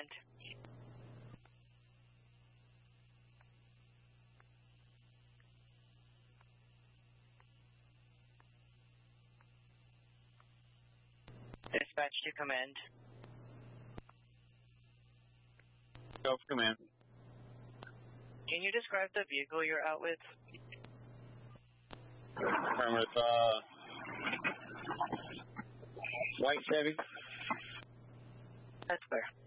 command. Dispatch to command. Go for command. Can you describe the vehicle you're out with? Affirmative. White Chevy. That's clear.